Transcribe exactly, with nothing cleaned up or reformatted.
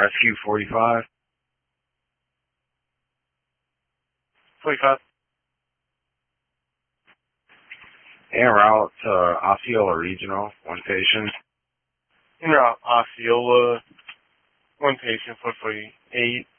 Rescue forty-five. forty-five. En route to Osceola Regional, one patient. En route, Osceola, one patient, four forty-eight.